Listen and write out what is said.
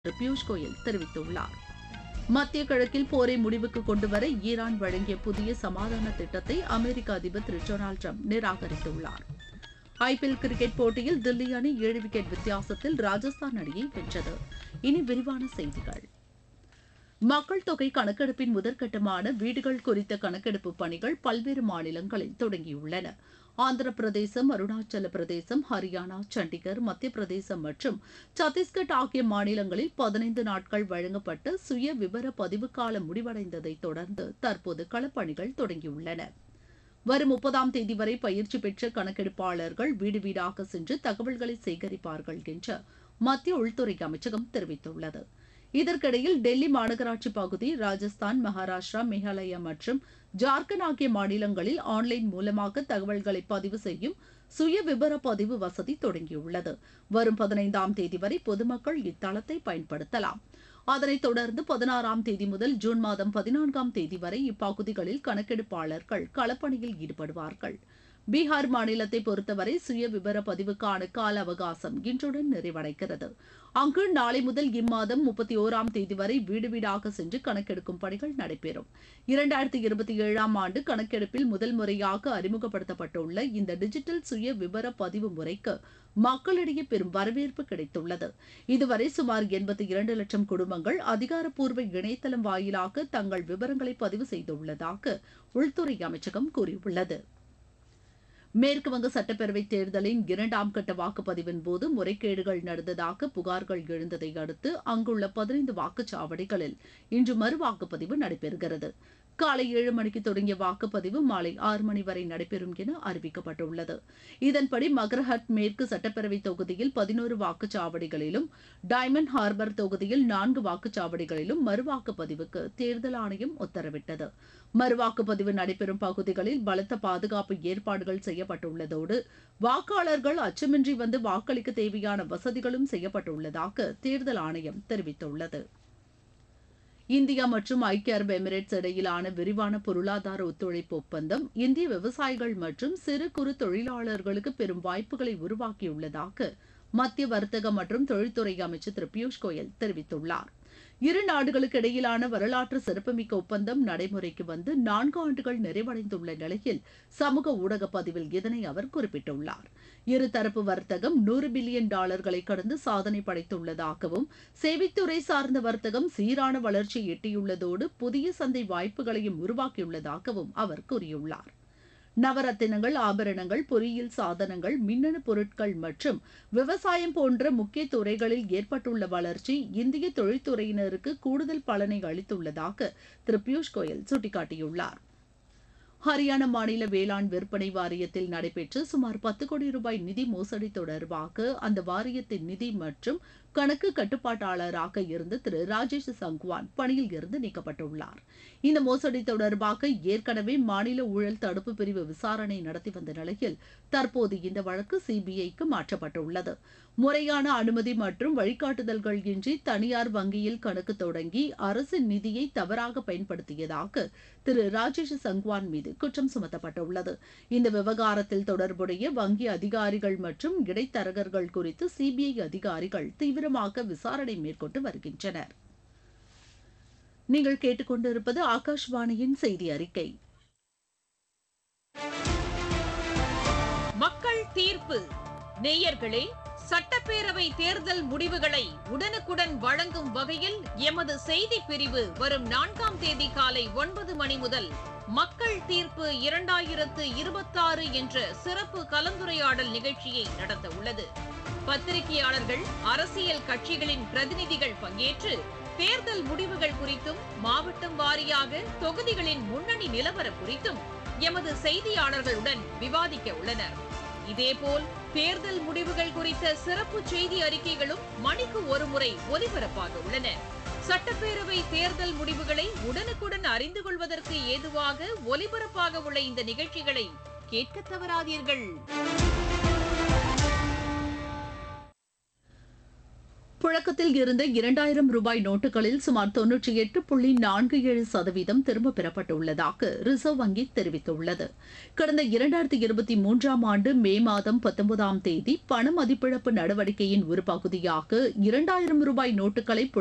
பியூஷ் கோயல் தெரிவித்துள்ளார். மத்திய கிழக்கில் போரை முடிவுக்கு கொண்டுவர ஈரான் வழங்கிய புதிய சமாதான திட்டத்தை அமெரிக்க அதிபர் திரு டொனால்டு டிரம்ப் நிராகரித்துள்ளார். ஐபிஎல் கிரிக்கெட் போட்டியில் தில்லி அணி 7 விக்கெட் வித்தியாசத்தில் ராஜஸ்தான் அணியை வென்றது. இனி விரிவான செய்திகள். மக்கள் தொகை கணக்கெடுப்பின் முதற்கட்டமான வீடுகள் குறித்த கணக்கெடுப்பு பணிகள் பல்வேறு மாநிலங்களில் தொடங்கியுள்ளன. ஆந்திர பிரதேசம், அருணாச்சல பிரதேசம், ஹரியானா, சண்டிகர், மத்திய பிரதேசம் மற்றும் சத்தீஸ்கட் ஆகிய மாநிலங்களில் 15 நாட்கள் வழங்கப்பட்ட சுய விவர பதிவு காலம் முடிவடைந்ததை தொடர்ந்து தற்போது களப்பணிகள் தொடங்கியுள்ளன. வரும் 30ஆம் தேதி வரை பயிற்சி பெற்ற கணக்கெடுப்பாளர்கள் வீடு வீடாக சென்று தகவல்களை சேகரிப்பார்கள் என்று மத்திய உள்துறை அமைச்சகம் தெரிவித்துள்ளது. இதற்கிடையில் டெல்லி மாநகராட்சி பகுதி, ராஜஸ்தான், மகாராஷ்டிரா, மேகாலயா மற்றும் ஜார்க்கண்ட் ஆகிய மாநிலங்களில் ஆன்லைன் மூலமாக தகவல்களை பதிவு செய்யும் சுய விபர பதிவு வசதி தொடங்கியுள்ளது. வரும் 15ஆம் தேதி வரை பொதுமக்கள் இத்தளத்தை பயன்படுத்தலாம். அதனைத் தொடர்ந்து 16ஆம் தேதி முதல் ஜூன் மாதம் 14ஆம் தேதி வரை இப்பகுதிகளில் கணக்கெடுப்பாளர்கள் களப்பணியில் ஈடுபடுவார்கள். பீகார் மாநிலத்தை பொறுத்தவரை சுய விபர பதிவுக்கான கால அவகாசம் இன்றுடன் நிறைவடைகிறது. அங்கு நாளை முதல் இம்மாதம் 31ஆம் தேதி வரை வீடு வீடாக சென்று கணக்கெடுக்கும் பணிகள் நடைபெறும். 2027ஆம் ஆண்டு கணக்கெடுப்பில் முதல் முறையாக அறிமுகப்படுத்தப்பட்டுள்ள இந்த டிஜிட்டல் சுய விபர பதிவு முறைக்கு மக்களிடையே பெரும் வரவேற்பு கிடைத்துள்ளது. இதுவரை சுமார் 82 லட்சம் குடும்பங்கள் அதிகாரப்பூர்வ இணையதளம் வாயிலாக தங்கள் விவரங்களை பதிவு செய்துள்ளதாக உள்துறை அமைச்சகம் கூறியுள்ளது. மேற்குவங்க சட்டப்பேரவைத் தேர்தலின் 2ஆம் கட்ட வாக்குப்பதிவின் போது முறைகேடுகள் நடந்ததாக புகார்கள் எழுந்ததை அடுத்து அங்குள்ள 15 வாக்குச்சாவடிகளில் இன்று மறுவாக்குப்பதிவு நடைபெறுகிறது. காலை 7 மணிக்கு தொடங்கிய வாக்குப்பதிவு மாலை 6 மணி வரை நடைபெறும் என அறிவிக்கப்பட்டுள்ளது. இதன்படி மகரஹட் மேற்கு சட்டப்பேரவை தொகுதியில் 11 வாக்குச்சாவடிகளிலும், டைமண்ட் ஹார்பர் தொகுதியில் 4 வாக்குச்சாவடிகளிலும் மறுவாக்குப்பதிவுக்கு தேர்தல் ஆணையம் உத்தரவிட்டது. மறுவாக்குப்பதிவு நடைபெறும் பகுதிகளில் பலத்த பாதுகாப்பு ஏற்பாடுகள் செய்யப்பட்டுள்ளதோடு வாக்காளர்கள் அச்சமின்றி வந்து வாக்களிக்க தேவையான வசதிகளும் செய்யப்பட்டுள்ளதாக தேர்தல் ஆணையம் தெரிவித்துள்ளது. இந்தியா மற்றும் ஐக்கிய அரபு எமிரேட்ஸ் இடையிலான விரிவான பொருளாதார ஒத்துழைப்பு ஒப்பந்தம் இந்திய விவசாயிகள் மற்றும் சிறு குறு தொழிலாளர்களுக்கு பெரும் வாய்ப்புகளை உருவாக்கியுள்ளதாக மத்திய வர்த்தக மற்றும் தொழில்துறை அமைச்சர் திரு பியூஷ் கோயல் தெரிவித்துள்ளார். இரு நாடுகளுக்கு இடையிலான வரலாற்று சிறப்புமிக்க ஒப்பந்தம் நடைமுறைக்கு வந்து 4 ஆண்டுகள் நிறைவடைந்துள்ள நிலையில் சமூக ஊடக பதிவில் இதனை அவர் குறிப்பிட்டுள்ளார். இருதரப்பு வர்த்தகம் $100 பில்லியன் கடந்து சாதனை படைத்துள்ளதாகவும், சேவைத்துறை சார்ந்த வர்த்தகம் சீரான வளர்ச்சியை எட்டியுள்ளதோடு புதிய சந்தை வாய்ப்புகளையும் உருவாக்கியுள்ளதாகவும் அவர் கூறியுள்ளார். நவரத்தினங்கள், ஆபரணங்கள், பொறியியல் சாதனங்கள், மின்னணு பொருட்கள் மற்றும் விவசாயம் போன்ற முக்கிய துறைகளில் ஏற்பட்டுள்ள வளர்ச்சி இந்திய தொழில்துறையினருக்கு கூடுதல் பலனை அளித்துள்ளதாக திரு பியூஷ் கோயல் சுட்டிக்காட்டியுள்ளார். ஹரியானா மாநில வேளாண் விற்பனை வாரியத்தில் நடைபெற்ற சுமார் 10 கோடி ரூபாய் நிதி மோசடி தொடர்பாக அந்த வாரியத்தின் நிதி மற்றும் கணக்கு கட்டுப்பாட்டாளராக இருந்த திரு ராஜேஷ் சங்வான் பணியில் இருந்து நீக்கப்பட்டுள்ளார். இந்த மோசடி தொடர்பாக ஏற்கனவே மாநில ஊழல் தடுப்பு பிரிவு விசாரணை நடத்தி வந்த நிலையில் தற்போது இந்த வழக்கு சிபிஐக்கு மாற்றப்பட்டுள்ளது. முறையான அனுமதி மற்றும் வழிகாட்டுதல்கள் இன்றி தனியார் வங்கியில் கணக்கு தொடங்கி அரசின் நிதியை தவறாக பயன்படுத்தியதாக திரு ராஜேஷ் சங்வான் மீது குற்றம் சுமத்தப்பட்டுள்ளது. இந்த விவகாரத்தில் தொடர்புடைய வங்கி அதிகாரிகள் மற்றும் இடைத்தரகர்கள் குறித்து சிபிஐ அதிகாரிகள் தீவிரமாக விசாரணை மேற்கொண்டு வருகின்றனர். நீங்கள் கேட்டுக்கொண்டிருப்பது ஆகாஷ்வாணியின் செய்தி அறிக்கை. மக்கள் தீர்ப்பு. நேயர்களே, சட்டப்பேரவை தேர்தல் முடிவுகளை உடனுக்குடன் வழங்கும் வகையில் எமது செய்தி பிரிவு வரும் 4ஆம் தேதி காலை 9 மணி முதல் மக்கள் தீர்ப்பு 2026 என்ற சிறப்பு கலந்துரையாடல் நிகழ்ச்சியை நடத்த உள்ளது. பத்திரிகையாளர்கள், அரசியல் கட்சிகளின் பிரதிநிதிகள் பங்கேற்று தேர்தல் முடிவுகள் குறித்தும், மாவட்டம் வாரியாக தொகுதிகளின் முன்னணி நிலவரம் குறித்தும் எமது செய்தியாளர்களுடன் விவாதிக்க உள்ளனர். இதேபோல் தேர்தல் முடிவுகள் குறித்த சிறப்பு செய்தி அறிக்கைகளும் மணிக்கு ஒருமுறை ஒலிபரப்பாக உள்ளன. சட்டப்பேரவை தேர்தல் முடிவுகளை உடனுக்குடன் அறிந்து கொள்வதற்கு ஏதுவாக ஒலிபரப்பாக உள்ள இந்த நிகழ்ச்சிகளை கேட்க தவறாதீர்கள். புழக்கத்தில் இருந்த 2000 ரூபாய் நோட்டுகளில் சுமார் 98.47% திரும்பப் பெறப்பட்டுள்ளதாக ரிசர்வ் வங்கி தெரிவித்துள்ளது. கடந்த 2023ஆம் ஆண்டு மே மாதம் 19ஆம் தேதி பண மதிப்பிழப்பு நடவடிக்கையின் ஒரு பகுதியாக 2000 ரூபாய் நோட்டுகளை